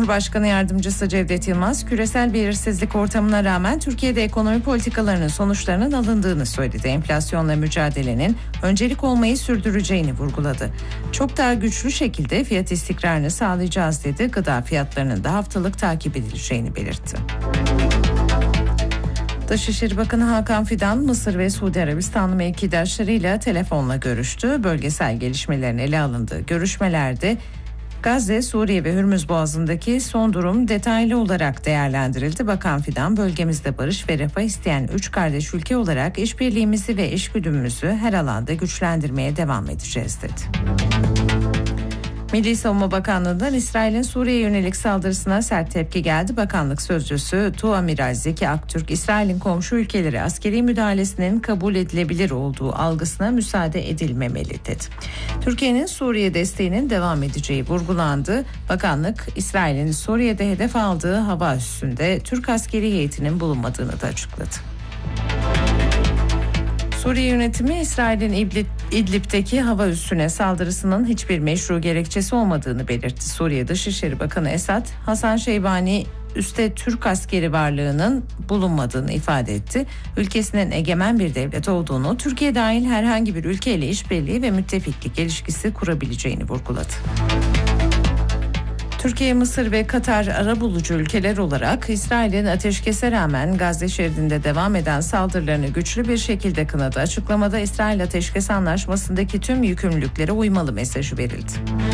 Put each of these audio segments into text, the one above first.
Cumhurbaşkanı Yardımcısı Cevdet Yılmaz, küresel belirsizlik ortamına rağmen Türkiye'de ekonomi politikalarının sonuçlarının alındığını söyledi. Enflasyonla mücadelenin öncelik olmayı sürdüreceğini vurguladı. Çok daha güçlü şekilde fiyat istikrarını sağlayacağız dedi. Gıda fiyatlarının da haftalık takip edileceğini belirtti. Dışişleri Bakanı Hakan Fidan, Mısır ve Suudi Arabistanlı mevkidaşlarıyla telefonla görüştü. Bölgesel gelişmelerin ele alındığı görüşmelerde Gazze, Suriye ve Hürmüz Boğazı'ndaki son durum detaylı olarak değerlendirildi. Bakan Fidan, bölgemizde barış ve refah isteyen 3 kardeş ülke olarak işbirliğimizi ve işgüdümümüzü her alanda güçlendirmeye devam edeceğiz dedi. Milli Savunma Bakanlığı'ndan İsrail'in Suriye'ye yönelik saldırısına sert tepki geldi. Bakanlık sözcüsü Tuamiral Zeki Aktürk, İsrail'in komşu ülkelere askeri müdahalesinin kabul edilebilir olduğu algısına müsaade edilmemeli dedi. Türkiye'nin Suriye desteğinin devam edeceği vurgulandı. Bakanlık, İsrail'in Suriye'de hedef aldığı hava üssünde Türk askeri heyetinin bulunmadığını da açıkladı. Suriye yönetimi, İsrail'in İdlib'deki hava üssüne saldırısının hiçbir meşru gerekçesi olmadığını belirtti. Suriye Dışişleri Bakanı Esad, Hasan Şeybani üste Türk askeri varlığının bulunmadığını ifade etti. Ülkesinin egemen bir devlet olduğunu, Türkiye dahil herhangi bir ülkeyle işbirliği ve müttefiklik ilişkisi kurabileceğini vurguladı. Türkiye, Mısır ve Katar arabulucu ülkeler olarak İsrail'in ateşkese rağmen Gazze şeridinde devam eden saldırılarını güçlü bir şekilde kınadı. Açıklamada İsrail Ateşkes Anlaşması'ndaki tüm yükümlülüklere uymalı mesajı verildi.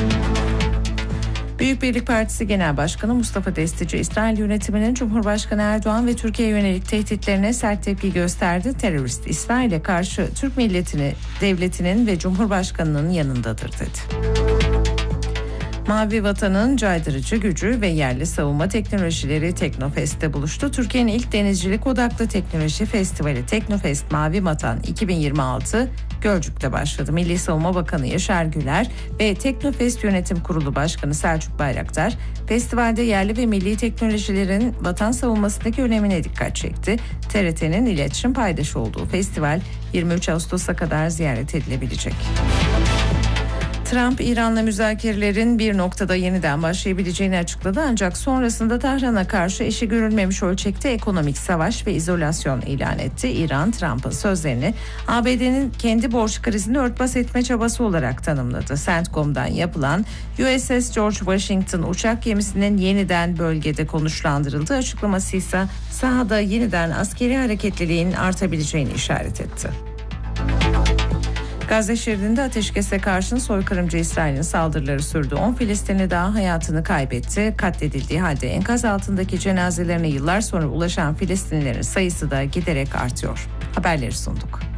Büyük Birlik Partisi Genel Başkanı Mustafa Destici, İsrail yönetiminin Cumhurbaşkanı Erdoğan ve Türkiye'ye yönelik tehditlerine sert tepki gösterdi. Terörist İsrail'e karşı Türk milletini, devletinin ve Cumhurbaşkanı'nın yanındadır dedi. Mavi Vatan'ın caydırıcı gücü ve yerli savunma teknolojileri Teknofest'te buluştu. Türkiye'nin ilk denizcilik odaklı teknoloji festivali Teknofest Mavi Vatan 2026 Gölcük'te başladı. Milli Savunma Bakanı Yaşar Güler ve Teknofest Yönetim Kurulu Başkanı Selçuk Bayraktar, festivalde yerli ve milli teknolojilerin vatan savunmasındaki önemine dikkat çekti. TRT'nin iletişim paydaşı olduğu festival 23 Ağustos'a kadar ziyaret edilebilecek. Trump, İran'la müzakerelerin bir noktada yeniden başlayabileceğini açıkladı, ancak sonrasında Tahran'a karşı eşi görülmemiş ölçekte ekonomik savaş ve izolasyon ilan etti. İran, Trump'ın sözlerini ABD'nin kendi borç krizini örtbas etme çabası olarak tanımladı. CENTCOM'dan yapılan USS George Washington uçak gemisinin yeniden bölgede konuşlandırıldığı açıklaması ise sahada yeniden askeri hareketliliğin artabileceğini işaret etti. Gazze şeridinde ateşkese karşın soykırımcı İsrail'in saldırıları sürdü. 10 Filistinli daha hayatını kaybetti. Katledildiği halde enkaz altındaki cenazelerine yıllar sonra ulaşan Filistinlilerin sayısı da giderek artıyor. Haberleri sunduk.